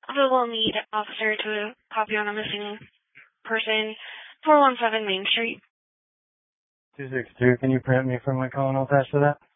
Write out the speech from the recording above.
I will need officer to copy on a missing person, 417 Main Street. 262, can you print me from my call attached to that?